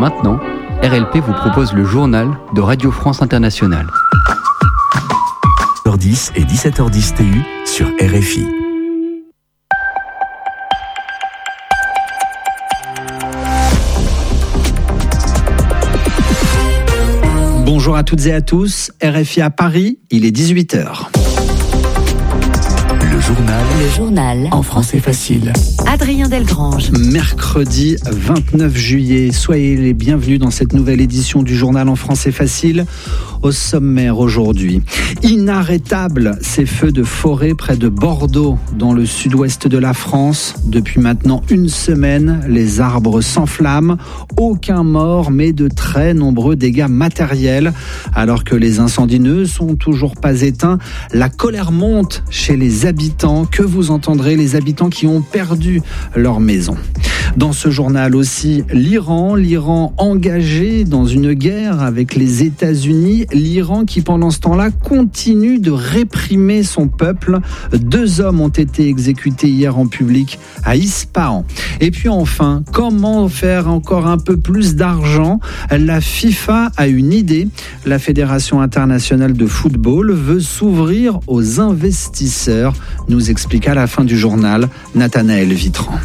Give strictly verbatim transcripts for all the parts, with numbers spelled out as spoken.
Maintenant, R L P vous propose le journal de Radio France Internationale. dix heures dix et dix-sept heures dix T U sur R F I. Bonjour à toutes et à tous, R F I à Paris, il est dix-huit heures. Le journal, Le journal en français facile. Adrien Delgrange. Mercredi vingt-neuf juillet, soyez les bienvenus dans cette nouvelle édition du journal en français facile. Au sommaire aujourd'hui, inarrêtables ces feux de forêt près de Bordeaux, dans le sud-ouest de la France. Depuis maintenant une semaine, les arbres s'enflamment. Aucun mort, mais de très nombreux dégâts matériels. Alors que les incendies ne sont toujours pas éteints, la colère monte chez les habitants. Que vous entendrez, les habitants qui ont perdu leur maison. Dans ce journal aussi, l'Iran, l'Iran engagé dans une guerre avec les États-Unis, l'Iran qui pendant ce temps-là continue de réprimer son peuple. Deux hommes ont été exécutés hier en public à Ispahan. Et puis enfin, comment faire encore un peu plus d'argent ? La FIFA a une idée. La Fédération internationale de football veut s'ouvrir aux investisseurs, nous explique à la fin du journal Nathanaël Vitran.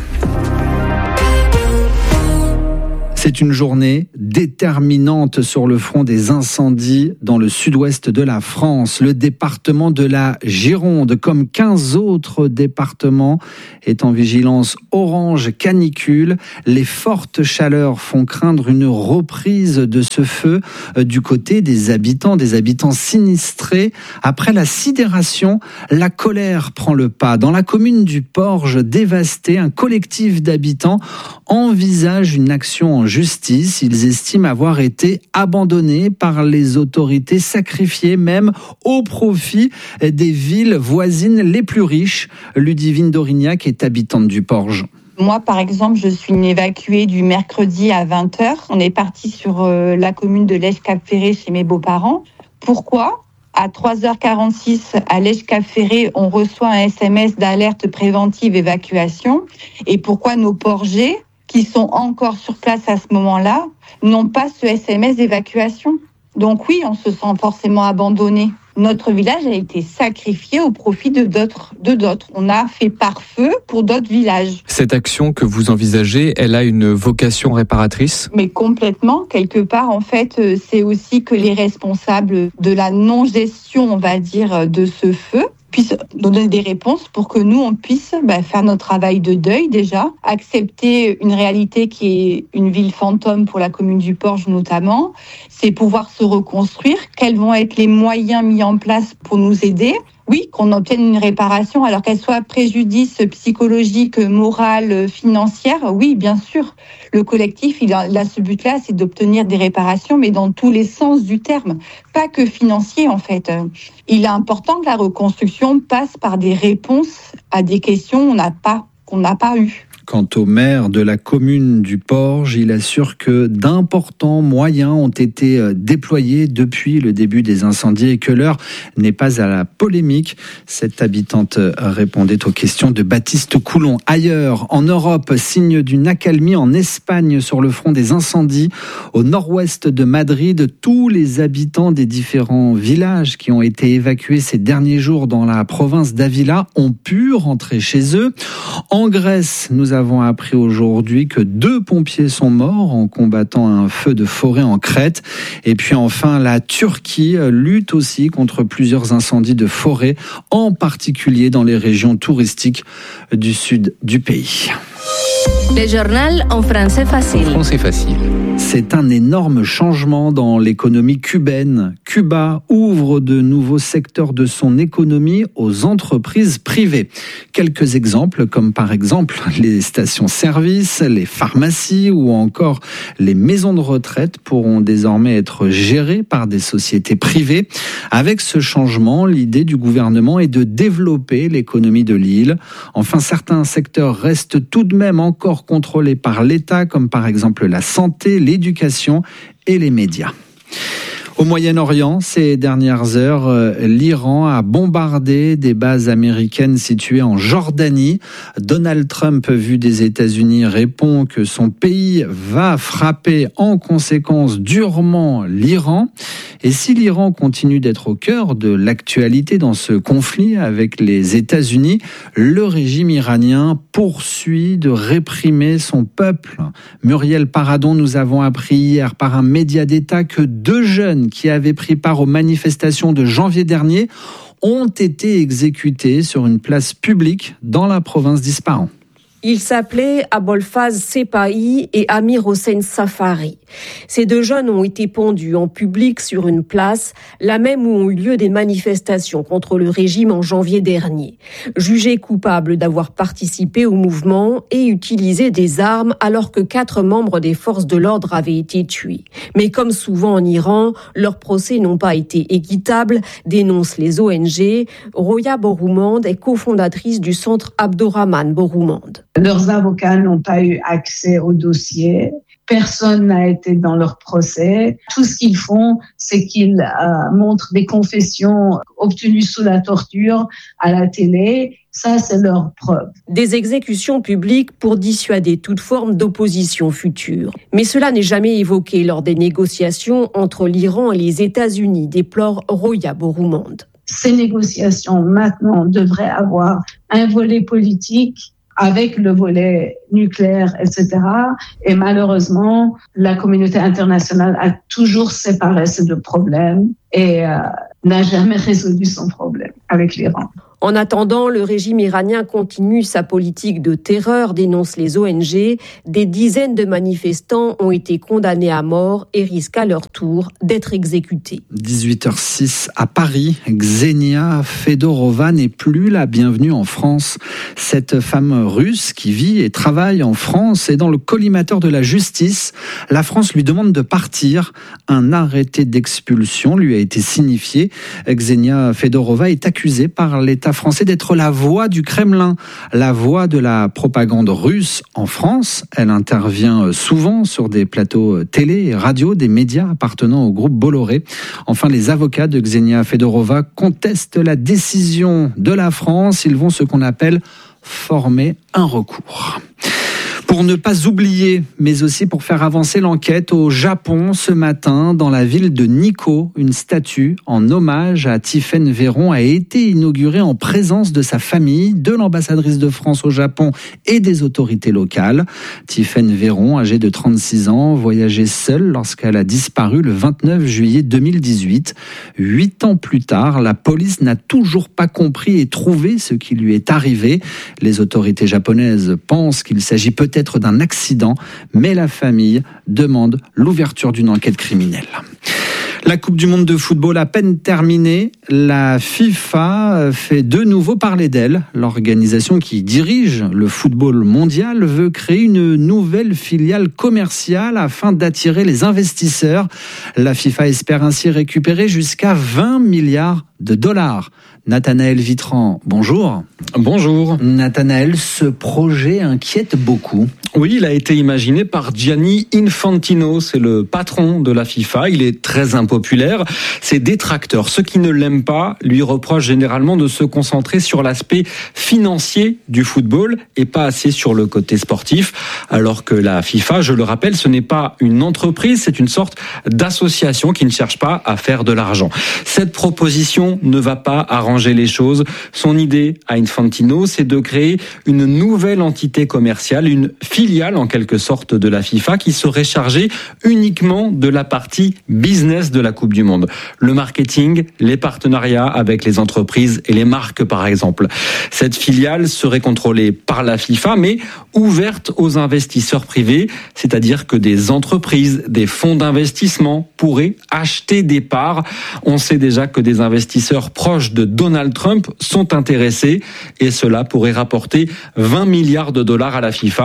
C'est une journée déterminante sur le front des incendies dans le sud-ouest de la France. Le département de la Gironde, comme quinze autres départements, est en vigilance orange canicule. Les fortes chaleurs font craindre une reprise de ce feu du côté des habitants, des habitants sinistrés. Après la sidération, la colère prend le pas. Dans la commune du Porge, dévastée, un collectif d'habitants envisage une action en justice. Ils estiment avoir été abandonnés par les autorités, sacrifiés même au profit des villes voisines les plus riches. Ludivine Dorignac est habitante du Porge. Moi, par exemple, je suis une évacuée du mercredi à vingt heures. On est parti sur euh, la commune de Lège-Cap-Ferré chez mes beaux-parents. Pourquoi ? À trois heures quarante-six, à Lège-Cap-Ferré, on reçoit un S M S d'alerte préventive évacuation. Et pourquoi nos Porgés, qui sont encore sur place à ce moment-là, n'ont pas ce S M S d'évacuation ? Donc oui, on se sent forcément abandonné. Notre village a été sacrifié au profit de d'autres, de d'autres. On a fait pare-feu pour d'autres villages. Cette action que vous envisagez, elle a une vocation réparatrice ? Mais complètement. Quelque part, en fait, c'est aussi que les responsables de la non-gestion, on va dire, de ce feu, puissent nous donner des réponses pour que nous, on puisse bah, faire notre travail de deuil déjà, accepter une réalité qui est une ville fantôme pour la commune du Porge notamment, c'est pouvoir se reconstruire, quels vont être les moyens mis en place pour nous aider. Oui, qu'on obtienne une réparation, alors qu'elle soit préjudice psychologique, moral, financière, oui, bien sûr. Le collectif, il a, il a ce but-là, c'est d'obtenir des réparations, mais dans tous les sens du terme, pas que financier en fait. Il est important que la reconstruction passe par des réponses à des questions qu'on n'a pas, qu'on n'a pas eues. Quant au maire de la commune du Porge, il assure que d'importants moyens ont été déployés depuis le début des incendies et que l'heure n'est pas à la polémique. Cette habitante répondait aux questions de Baptiste Coulon. Ailleurs, en Europe, signe d'une accalmie en Espagne sur le front des incendies. Au nord-ouest de Madrid, tous les habitants des différents villages qui ont été évacués ces derniers jours dans la province d'Ávila ont pu rentrer chez eux. En Grèce, nous avons Nous avons appris aujourd'hui que deux pompiers sont morts en combattant un feu de forêt en Crète. Et puis enfin, la Turquie lutte aussi contre plusieurs incendies de forêt, en particulier dans les régions touristiques du sud du pays. Le journal en français facile. Français facile. C'est un énorme changement dans l'économie cubaine. Cuba ouvre de nouveaux secteurs de son économie aux entreprises privées. Quelques exemples, comme par exemple les stations-service, les pharmacies ou encore les maisons de retraite pourront désormais être gérées par des sociétés privées. Avec ce changement, l'idée du gouvernement est de développer l'économie de l'île. Enfin, certains secteurs restent tout de même encore contrôlés par l'État, comme par exemple la santé, l'éducation et les médias. Au Moyen-Orient, ces dernières heures, l'Iran a bombardé des bases américaines situées en Jordanie. Donald Trump, vu des États-Unis, répond que son pays va frapper en conséquence durement l'Iran. Et si l'Iran continue d'être au cœur de l'actualité dans ce conflit avec les États-Unis, le régime iranien poursuit de réprimer son peuple. Muriel Paradon, nous avons appris hier par un média d'État que deux jeunes qui avaient pris part aux manifestations de janvier dernier ont été exécutés sur une place publique dans la province d'Ispahan. Ils s'appelaient Abolfaz Sepahi et Amir Hossein Safari. Ces deux jeunes ont été pendus en public sur une place, la même où ont eu lieu des manifestations contre le régime en janvier dernier. Jugés coupables d'avoir participé au mouvement et utilisé des armes alors que quatre membres des forces de l'ordre avaient été tués. Mais comme souvent en Iran, leurs procès n'ont pas été équitables, dénoncent les O N G. Roya Boroumand est cofondatrice du centre Abdourahman Boroumand. Leurs avocats n'ont pas eu accès au dossier. Personne n'a été dans leur procès. Tout ce qu'ils font, c'est qu'ils euh, montrent des confessions obtenues sous la torture à la télé. Ça, c'est leur preuve. Des exécutions publiques pour dissuader toute forme d'opposition future. Mais cela n'est jamais évoqué lors des négociations entre l'Iran et les États-Unis, déplore Roya Boroumand. Ces négociations, maintenant, devraient avoir un volet politique avec le volet nucléaire, et cetera. Et malheureusement, la communauté internationale a toujours séparé ces deux problèmes et euh, n'a jamais résolu son problème avec l'Iran. En attendant, le régime iranien continue sa politique de terreur, dénoncent les O N G. Des dizaines de manifestants ont été condamnés à mort et risquent à leur tour d'être exécutés. dix-huit heures six à Paris, Ksenia Fedorova n'est plus la bienvenue en France. Cette femme russe qui vit et travaille en France est dans le collimateur de la justice. La France lui demande de partir. Un arrêté d'expulsion lui a été signifié. Ksenia Fedorova est accusée par l'État français d'être la voix du Kremlin, la voix de la propagande russe en France. Elle intervient souvent sur des plateaux télé et radio des médias appartenant au groupe Bolloré. Enfin, les avocats de Ksenia Fedorova contestent la décision de la France. Ils vont ce qu'on appelle former un recours. Pour ne pas oublier, mais aussi pour faire avancer l'enquête, au Japon, ce matin, dans la ville de Nikko, une statue en hommage à Tiphaine Véron a été inaugurée en présence de sa famille, de l'ambassadrice de France au Japon et des autorités locales. Tiphaine Véron, âgée de trente-six ans, voyageait seule lorsqu'elle a disparu le vingt-neuf juillet deux mille dix-huit. Huit ans plus tard, la police n'a toujours pas compris et trouvé ce qui lui est arrivé. Les autorités japonaises pensent qu'il s'agit peut-être d'un accident, mais la famille demande l'ouverture d'une enquête criminelle. La Coupe du Monde de football à peine terminée, la FIFA fait de nouveau parler d'elle. L'organisation qui dirige le football mondial veut créer une nouvelle filiale commerciale afin d'attirer les investisseurs. La FIFA espère ainsi récupérer jusqu'à vingt milliards de dollars. Nathanaël Vitran, bonjour. Bonjour. Nathanaël, ce projet inquiète beaucoup. Oui, il a été imaginé par Gianni Infantino, c'est le patron de la FIFA. Il est très impopulaire. Ses détracteurs, ceux qui ne l'aiment pas, lui reprochent généralement de se concentrer sur l'aspect financier du football et pas assez sur le côté sportif. Alors que la FIFA, je le rappelle, ce n'est pas une entreprise, c'est une sorte d'association qui ne cherche pas à faire de l'argent. Cette proposition ne va pas arranger les choses. Son idée à Infantino, c'est de créer une nouvelle entité commerciale, une filiale en quelque sorte de la FIFA qui serait chargée uniquement de la partie business de la Coupe du Monde. Le marketing, les partenariats avec les entreprises et les marques par exemple. Cette filiale serait contrôlée par la FIFA mais ouverte aux investisseurs privés, c'est-à-dire que des entreprises, des fonds d'investissement pourraient acheter des parts. On sait déjà que des investisseurs proches de Donald Trump sont intéressés et cela pourrait rapporter vingt milliards de dollars à la FIFA, donc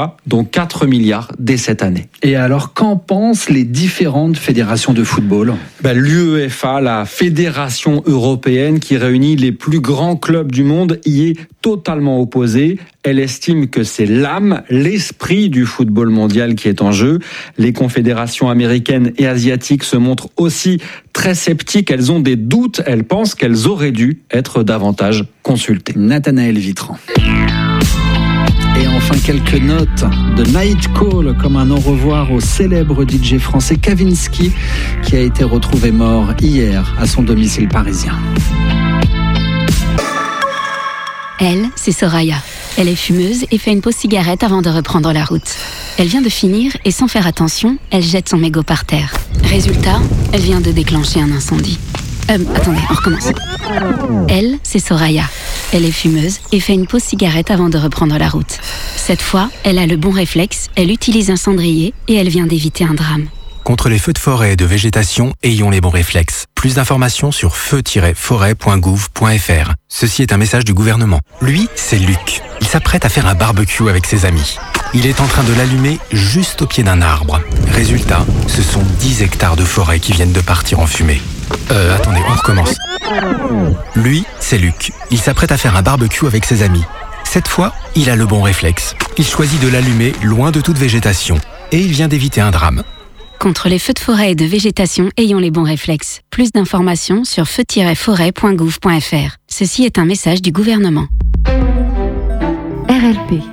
environ quatre milliards dès cette année. Et alors, qu'en pensent les différentes fédérations de football ? Ben, l'UEFA, la fédération européenne qui réunit les plus grands clubs du monde, y est totalement opposée. Elle estime que c'est l'âme, l'esprit du football mondial qui est en jeu. Les confédérations américaines et asiatiques se montrent aussi très sceptiques. Elles ont des doutes. Elles pensent qu'elles auraient dû être davantage consultées. Nathanaël Vitran. Et enfin, quelques notes de Night Call, comme un au revoir au célèbre D J français Kavinsky, qui a été retrouvé mort hier à son domicile parisien. Elle, c'est Soraya. Elle est fumeuse et fait une pause cigarette avant de reprendre la route. Elle vient de finir et sans faire attention, elle jette son mégot par terre. Résultat, elle vient de déclencher un incendie. Euh, attendez, on recommence. Elle, c'est Soraya. Elle est fumeuse et fait une pause cigarette avant de reprendre la route. Cette fois, elle a le bon réflexe, elle utilise un cendrier et elle vient d'éviter un drame. Contre les feux de forêt et de végétation, ayons les bons réflexes. Plus d'informations sur feu tiret forêt point gouv point f r. Ceci est un message du gouvernement. Lui, c'est Luc. Il s'apprête à faire un barbecue avec ses amis. Il est en train de l'allumer juste au pied d'un arbre. Résultat, ce sont dix hectares de forêt qui viennent de partir en fumée. Euh, attendez, on recommence. Lui, c'est Luc. Il s'apprête à faire un barbecue avec ses amis. Cette fois, il a le bon réflexe. Il choisit de l'allumer loin de toute végétation. Et il vient d'éviter un drame. Contre les feux de forêt et de végétation, ayons les bons réflexes. Plus d'informations sur feu tiret forêt point gouv point f r. Ceci est un message du gouvernement. R L P.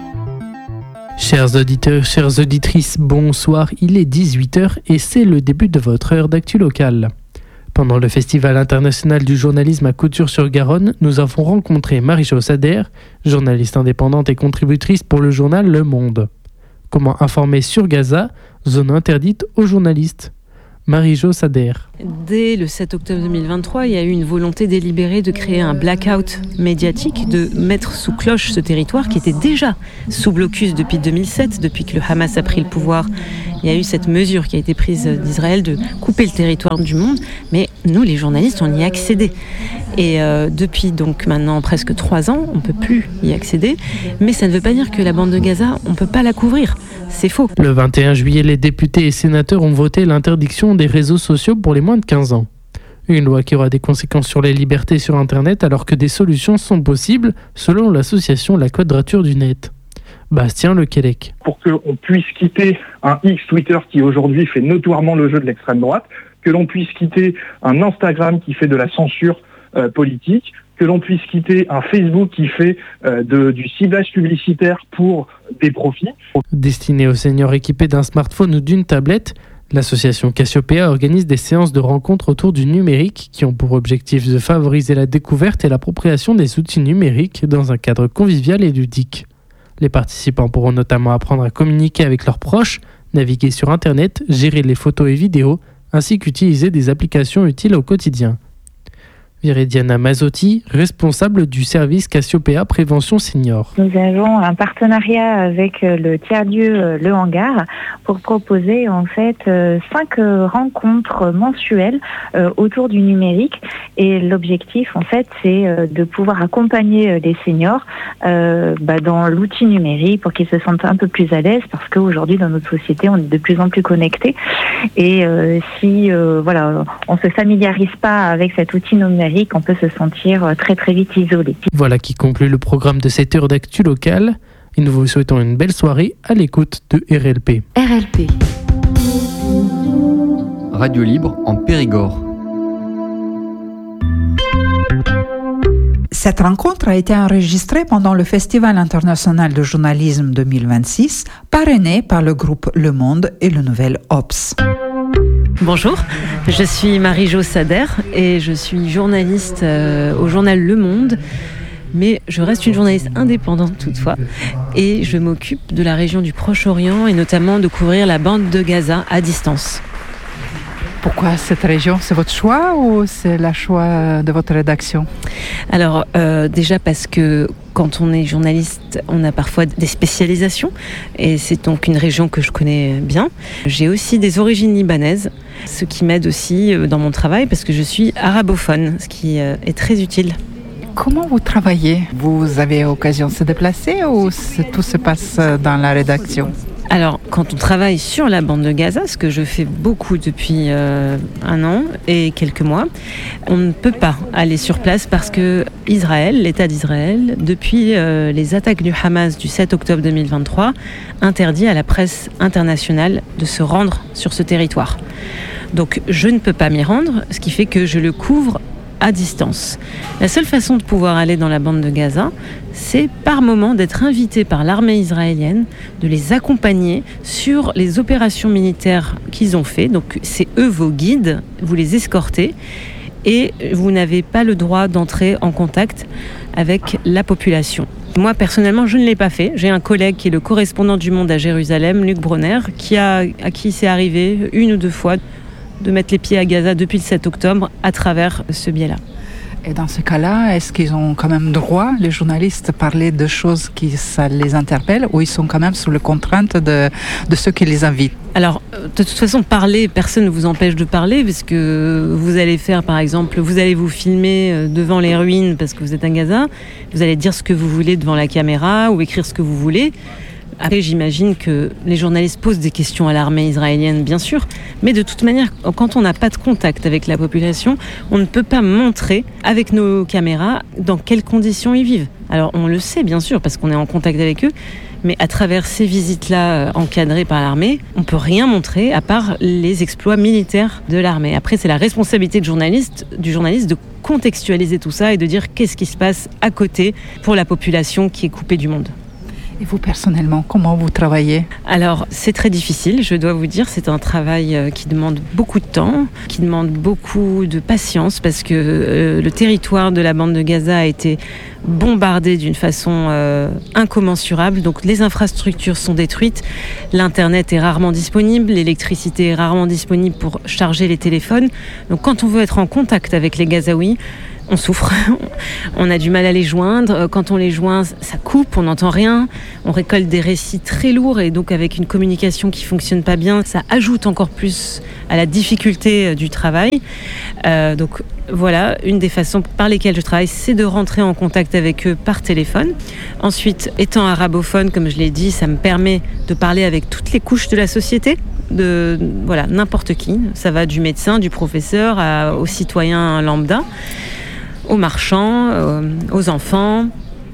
Chers auditeurs, chères auditrices, bonsoir. Il est dix-huit heures et c'est le début de votre heure d'actu locale. Pendant le Festival international du journalisme à Couture-sur-Garonne, nous avons rencontré Marie-Jo Sader, journaliste indépendante et contributrice pour le journal Le Monde. Comment informer sur Gaza, zone interdite aux journalistes. Marie-Jo Sader. Dès le sept octobre deux mille vingt-trois, il y a eu une volonté délibérée de créer un blackout médiatique, de mettre sous cloche ce territoire qui était déjà sous blocus depuis deux mille sept, depuis que le Hamas a pris le pouvoir. Il y a eu cette mesure qui a été prise d'Israël de couper le territoire du monde, mais nous, les journalistes, on y accédait. Et euh, depuis donc maintenant presque trois ans, on ne peut plus y accéder, mais ça ne veut pas dire que la bande de Gaza, on ne peut pas la couvrir. C'est faux. Le vingt et un juillet, les députés et sénateurs ont voté l'interdiction des réseaux sociaux pour les moins de quinze ans. Une loi qui aura des conséquences sur les libertés sur Internet alors que des solutions sont possibles selon l'association La Quadrature du Net. Bastien Lequelec. Pour qu'on puisse quitter un X Twitter qui aujourd'hui fait notoirement le jeu de l'extrême droite, que l'on puisse quitter un Instagram qui fait de la censure euh, politique, que l'on puisse quitter un Facebook qui fait euh, de, du ciblage publicitaire pour des profits. Destiné aux seniors équipés d'un smartphone ou d'une tablette, l'association Cassiopeia organise des séances de rencontres autour du numérique qui ont pour objectif de favoriser la découverte et l'appropriation des outils numériques dans un cadre convivial et ludique. Les participants pourront notamment apprendre à communiquer avec leurs proches, naviguer sur Internet, gérer les photos et vidéos, ainsi qu'utiliser des applications utiles au quotidien. Viridiana Mazzotti, responsable du service Cassiopeia Prévention Senior. Nous avons un partenariat avec le tiers-lieu Le Hangar pour proposer en fait cinq rencontres mensuelles autour du numérique. Et l'objectif en fait c'est de pouvoir accompagner les seniors euh, bah, dans l'outil numérique pour qu'ils se sentent un peu plus à l'aise parce qu'aujourd'hui dans notre société on est de plus en plus connectés. Et euh, si euh, voilà, on se familiarise pas avec cet outil numérique, on peut se sentir très très vite isolé. Voilà qui conclut le programme de cette heure d'actu locale et nous vous souhaitons une belle soirée à l'écoute de R L P. R L P. Radio libre en Périgord. Cette rencontre a été enregistrée pendant le Festival international de journalisme deux mille vingt-six, parrainé par le groupe Le Monde et le Nouvel Obs. Bonjour, je suis Marie-Jo Sader et je suis journaliste euh, au journal Le Monde, mais je reste une journaliste indépendante toutefois et je m'occupe de la région du Proche-Orient et notamment de couvrir la bande de Gaza à distance. Pourquoi cette région? C'est votre choix ou c'est le choix de votre rédaction? Alors euh, déjà parce que quand on est journaliste, on a parfois des spécialisations et c'est donc une région que je connais bien. J'ai aussi des origines libanaises, ce qui m'aide aussi dans mon travail parce que je suis arabophone, ce qui est très utile. Comment vous travaillez? Vous avez occasion de se déplacer ou tout se passe dans la rédaction? Alors, quand on travaille sur la bande de Gaza, ce que je fais beaucoup depuis euh, un an et quelques mois, on ne peut pas aller sur place parce que Israël, l'État d'Israël, depuis euh, les attaques du Hamas du sept octobre deux mille vingt-trois, interdit à la presse internationale de se rendre sur ce territoire. Donc, je ne peux pas m'y rendre, ce qui fait que je le couvre à distance. La seule façon de pouvoir aller dans la bande de Gaza, c'est par moment d'être invité par l'armée israélienne, de les accompagner sur les opérations militaires qu'ils ont fait. Donc c'est eux vos guides, vous les escortez et vous n'avez pas le droit d'entrer en contact avec la population. Moi, personnellement, je ne l'ai pas fait. J'ai un collègue qui est le correspondant du Monde à Jérusalem, Luc Bronner, qui a, à qui c'est arrivé une ou deux fois de mettre les pieds à Gaza depuis le sept octobre à travers ce biais-là. Et dans ce cas-là, est-ce qu'ils ont quand même droit, les journalistes, à parler de choses qui ça les interpelle, ou ils sont quand même sous les contraintes de, de ceux qui les invitent? Alors, de toute façon, parler, personne ne vous empêche de parler, parce que vous allez faire, par exemple, vous allez vous filmer devant les ruines parce que vous êtes à Gaza, vous allez dire ce que vous voulez devant la caméra ou écrire ce que vous voulez. Après, j'imagine que les journalistes posent des questions à l'armée israélienne, bien sûr, mais de toute manière, quand on n'a pas de contact avec la population, on ne peut pas montrer avec nos caméras dans quelles conditions ils vivent. Alors, on le sait, bien sûr, parce qu'on est en contact avec eux, mais à travers ces visites-là encadrées par l'armée, on ne peut rien montrer à part les exploits militaires de l'armée. Après, c'est la responsabilité du journaliste, du journaliste de contextualiser tout ça et de dire qu'est-ce qui se passe à côté pour la population qui est coupée du monde. Et vous, personnellement, comment vous travaillez? Alors, c'est très difficile, je dois vous dire. C'est un travail qui demande beaucoup de temps, qui demande beaucoup de patience, parce que euh, le territoire de la bande de Gaza a été bombardé d'une façon euh, incommensurable. Donc, les infrastructures sont détruites, l'Internet est rarement disponible, l'électricité est rarement disponible pour charger les téléphones. Donc, quand on veut être en contact avec les Gazaouis, on souffre, on a du mal à les joindre. Quand on les joint, ça coupe, on n'entend rien. On récolte des récits très lourds et donc avec une communication qui ne fonctionne pas bien, ça ajoute encore plus à la difficulté du travail. Euh, donc voilà, une des façons par lesquelles je travaille, c'est de rentrer en contact avec eux par téléphone. Ensuite, étant arabophone, comme je l'ai dit, ça me permet de parler avec toutes les couches de la société. De voilà, n'importe qui. Ça va du médecin, du professeur à, aux citoyens lambda, aux marchands, euh, aux enfants.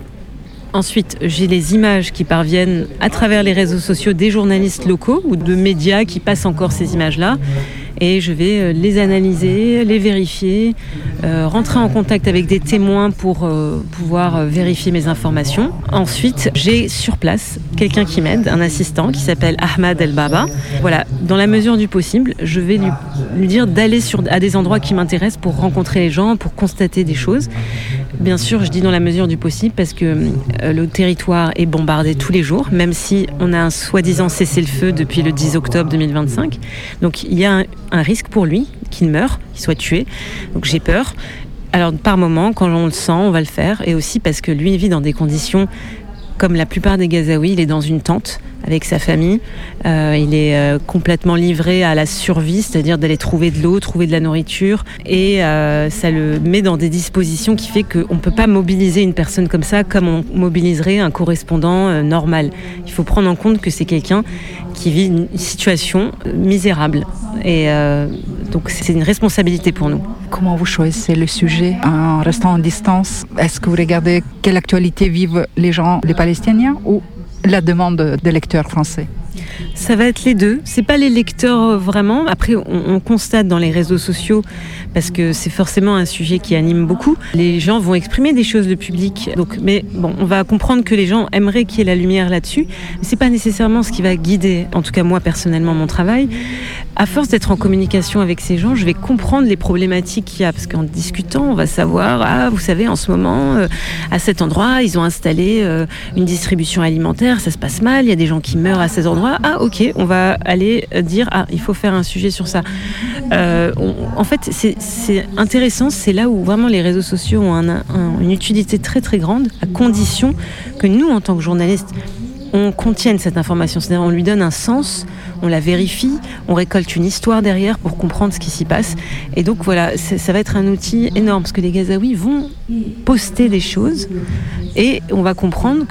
Ensuite, j'ai les images qui parviennent à travers les réseaux sociaux des journalistes locaux ou de médias qui passent encore ces images-là. Et je vais les analyser, les vérifier, euh, rentrer en contact avec des témoins pour euh, pouvoir vérifier mes informations. Ensuite, j'ai sur place quelqu'un qui m'aide, un assistant qui s'appelle Ahmad El Baba. Voilà, dans la mesure du possible, je vais lui, lui dire d'aller sur, à des endroits qui m'intéressent pour rencontrer les gens, pour constater des choses. Bien sûr, je dis dans la mesure du possible parce que euh, le territoire est bombardé tous les jours, même si on a un soi-disant cessez-le-feu depuis le dix octobre deux mille vingt-cinq. Donc il y a un, un risque pour lui qu'il meure, qu'il soit tué. Donc j'ai peur. Alors par moment, quand on le sent, on va le faire. Et aussi parce que lui, il vit dans des conditions comme la plupart des Gazaouis, il est dans une tente avec sa famille. Euh, il est euh, complètement livré à la survie, c'est-à-dire d'aller trouver de l'eau, trouver de la nourriture. Et euh, ça le met dans des dispositions qui fait qu'on ne peut pas mobiliser une personne comme ça comme on mobiliserait un correspondant euh, normal. Il faut prendre en compte que c'est quelqu'un qui vit une situation misérable. Et euh, donc c'est une responsabilité pour nous. Comment vous choisissez le sujet en restant en distance? Est-ce que vous regardez quelle actualité vivent les gens, les Palestiniens, ou la demande des lecteurs français? Ça va être les deux. C'est pas les lecteurs vraiment. Après, on, on constate dans les réseaux sociaux, parce que c'est forcément un sujet qui anime beaucoup. Les gens vont exprimer des choses, le public. Donc, mais bon, on va comprendre que les gens aimeraient qu'il y ait la lumière là-dessus. Mais c'est pas nécessairement ce qui va guider, en tout cas moi personnellement, mon travail. À force d'être en communication avec ces gens, je vais comprendre les problématiques qu'il y a, parce qu'en discutant, on va savoir, ah, vous savez, en ce moment, euh, à cet endroit, ils ont installé euh, une distribution alimentaire, ça se passe mal, il y a des gens qui meurent à cet endroit. Ah, ok, on va aller dire, ah, il faut faire un sujet sur ça. Euh, on, en fait, c'est, c'est intéressant, c'est là où vraiment les réseaux sociaux ont un, un, une utilité très très grande, à condition que nous, en tant que journalistes, on contienne cette information, c'est-à-dire on lui donne un sens, on la vérifie, on récolte une histoire derrière pour comprendre ce qui s'y passe. Et donc voilà, ça va être un outil énorme parce que les Gazaouis vont poster des choses et on va comprendre que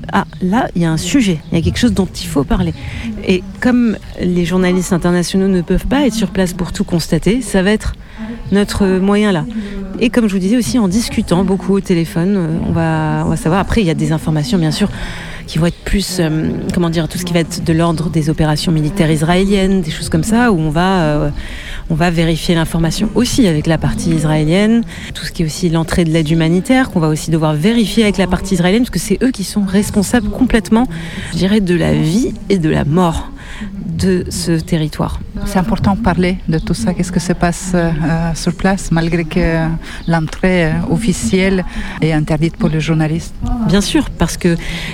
ah là il y a un sujet, il y a quelque chose dont il faut parler. Et comme les journalistes internationaux ne peuvent pas être sur place pour tout constater, ça va être notre moyen là. Et comme je vous disais aussi, en discutant beaucoup au téléphone, on va, on va savoir. Après, il y a des informations bien sûr qui vont être plus, euh, comment dire, tout ce qui va être de l'ordre des opérations militaires israéliennes, des choses comme ça, où on va, euh, on va vérifier l'information aussi avec la partie israélienne, tout ce qui est aussi l'entrée de l'aide humanitaire, qu'on va aussi devoir vérifier avec la partie israélienne, parce que c'est eux qui sont responsables complètement, je dirais, de la vie et de la mort de ce territoire. C'est important de parler de tout ça. Qu'est-ce que se passe euh, sur place, malgré que l'entrée euh, officielle est interdite pour les journalistes? Bien sûr, parce que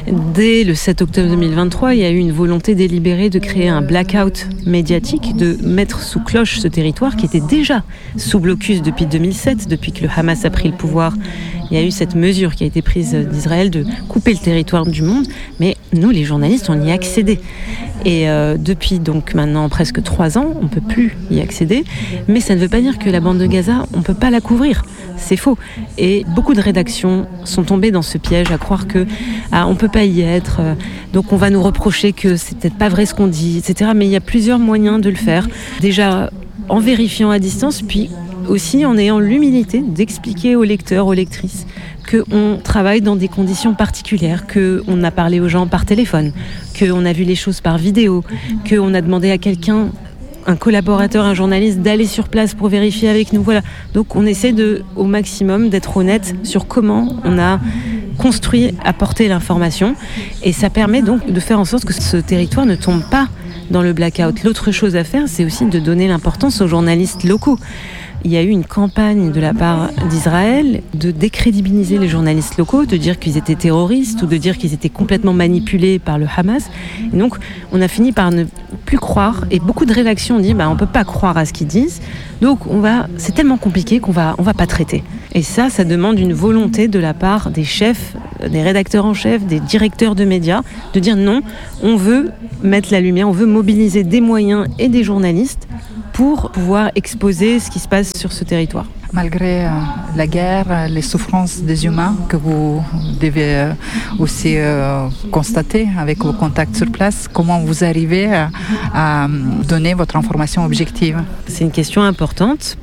dès le sept octobre deux mille vingt-trois, il y a eu une volonté délibérée de créer un blackout médiatique, de mettre sous cloche ce territoire qui était déjà sous blocus depuis deux mille sept, depuis que le Hamas a pris le pouvoir. Il y a eu cette mesure qui a été prise d'Israël de couper le territoire du monde, mais nous, les journalistes, on y a accédé. Et euh, depuis donc maintenant presque trois ans, on ne peut plus y accéder, mais ça ne veut pas dire que la bande de Gaza, on ne peut pas la couvrir. C'est faux. Et beaucoup de rédactions sont tombées dans ce piège à croire que ah, on ne peut pas y être, euh, donc on va nous reprocher que c'est peut-être pas vrai ce qu'on dit, et cetera. Mais il y a plusieurs moyens de le faire. Déjà en vérifiant à distance, puis aussi en ayant l'humilité d'expliquer aux lecteurs, aux lectrices, qu'on travaille dans des conditions particulières, qu'on a parlé aux gens par téléphone, qu'on a vu les choses par vidéo, qu'on a demandé à quelqu'un, un collaborateur, un journaliste, d'aller sur place pour vérifier avec nous. Voilà. Donc on essaie de, au maximum d'être honnête sur comment on a construit, apporté l'information. Et ça permet donc de faire en sorte que ce territoire ne tombe pas dans le blackout. L'autre chose à faire, c'est aussi de donner l'importance aux journalistes locaux. Il y a eu une campagne de la part d'Israël de décrédibiliser les journalistes locaux, de dire qu'ils étaient terroristes ou de dire qu'ils étaient complètement manipulés par le Hamas. Et donc, on a fini par ne plus croire. Et beaucoup de rédactions ont dit bah, on ne peut pas croire à ce qu'ils disent. Donc, on va, c'est tellement compliqué qu'on va, on va pas traiter. Et ça, ça demande une volonté de la part des chefs, des rédacteurs en chef, des directeurs de médias, de dire non, on veut mettre la lumière, on veut mobiliser des moyens et des journalistes pour pouvoir exposer ce qui se passe sur ce territoire. Malgré euh, la guerre, les souffrances des humains que vous devez euh, aussi euh, constater avec vos contacts sur place, comment vous arrivez à, à donner votre information objective? C'est une question importante.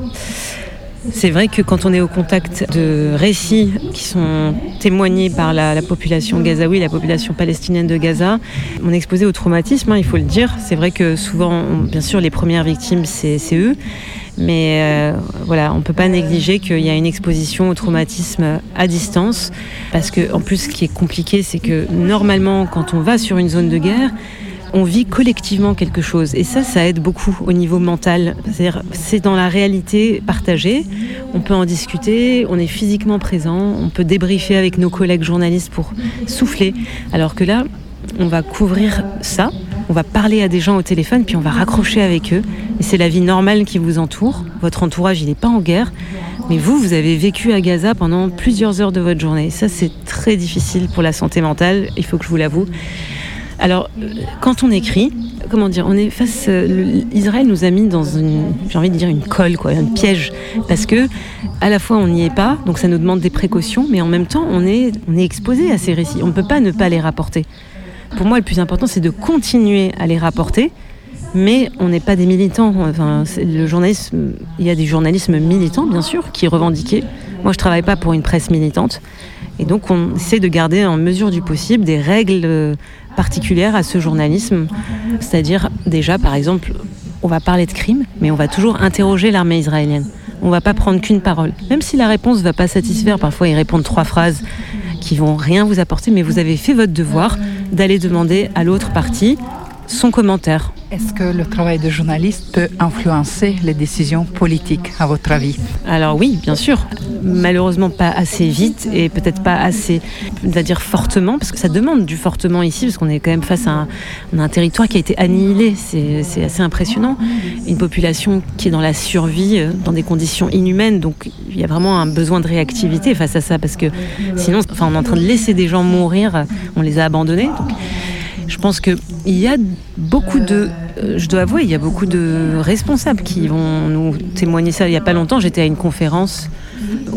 C'est vrai que quand on est au contact de récits qui sont témoignés par la, la population gazaoui, la population palestinienne de Gaza, on est exposé au traumatisme, hein, il faut le dire. C'est vrai que souvent, on, bien sûr, les premières victimes, c'est, c'est eux. Mais euh, voilà, on ne peut pas négliger qu'il y a une exposition au traumatisme à distance. Parce que, en plus, ce qui est compliqué, c'est que normalement, quand on va sur une zone de guerre, on vit collectivement quelque chose. Et ça, ça aide beaucoup au niveau mental. C'est-à-dire, c'est dans la réalité partagée. On peut en discuter, on est physiquement présent, on peut débriefer avec nos collègues journalistes pour souffler. Alors que là, on va couvrir ça, on va parler à des gens au téléphone, puis on va raccrocher avec eux. Et c'est la vie normale qui vous entoure. Votre entourage, il n'est pas en guerre. Mais vous, vous avez vécu à Gaza pendant plusieurs heures de votre journée. Ça, c'est très difficile pour la santé mentale, il faut que je vous l'avoue. Alors, quand on écrit, comment dire, on est face. Euh, Israël nous a mis dans une, j'ai envie de dire une colle, quoi, un piège, parce que à la fois on n'y est pas, donc ça nous demande des précautions, mais en même temps on est, on est exposé à ces récits. On ne peut pas ne pas les rapporter. Pour moi, le plus important, c'est de continuer à les rapporter, mais on n'est pas des militants. Enfin, le journalisme, il y a des journalismes militants, bien sûr, qui revendiquaient. Moi, je travaille pas pour une presse militante, et donc on essaie de garder en mesure du possible des règles particulière à ce journalisme, c'est-à-dire déjà par exemple on va parler de crimes mais on va toujours interroger l'armée israélienne, on va pas prendre qu'une parole, même si la réponse va pas satisfaire, parfois ils répondent trois phrases qui vont rien vous apporter, mais vous avez fait votre devoir d'aller demander à l'autre partie son commentaire. Est-ce que le travail de journaliste peut influencer les décisions politiques, à votre avis? Alors oui, bien sûr. Malheureusement pas assez vite et peut-être pas assez, on va dire fortement, parce que ça demande du fortement ici, parce qu'on est quand même face à un, à un territoire qui a été annihilé. C'est, c'est assez impressionnant. Une population qui est dans la survie, dans des conditions inhumaines. Donc il y a vraiment un besoin de réactivité face à ça, parce que sinon, enfin, on est en train de laisser des gens mourir, on les a abandonnés. Donc, je pense qu'il y a beaucoup de, euh, je dois avouer, il y a beaucoup de responsables qui vont nous témoigner ça. Il n'y a pas longtemps, j'étais à une conférence où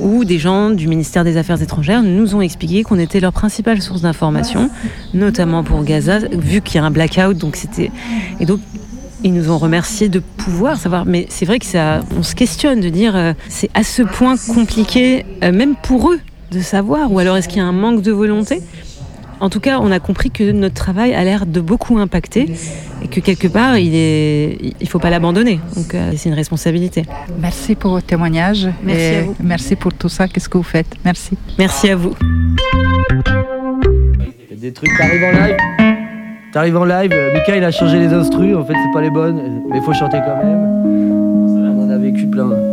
où des gens du ministère des Affaires étrangères nous ont expliqué qu'on était leur principale source d'information, notamment pour Gaza, vu qu'il y a un blackout. Donc c'était... Et donc, ils nous ont remercié de pouvoir savoir. Mais c'est vrai que ça, on se questionne de dire, euh, c'est à ce point compliqué, euh, même pour eux, de savoir. Ou alors est-ce qu'il y a un manque de volonté ? En tout cas, on a compris que notre travail a l'air de beaucoup impacter et que quelque part, il est, il faut pas l'abandonner. Donc, euh, c'est une responsabilité. Merci pour votre témoignage. Merci et à vous. Merci pour tout ça. Qu'est-ce que vous faites ? Merci. Merci à vous. Il y a des trucs qui arrivent en live. T'arrives en live, Mika il a changé les instrus, en fait c'est pas les bonnes, mais il faut chanter quand même. On en a vécu plein.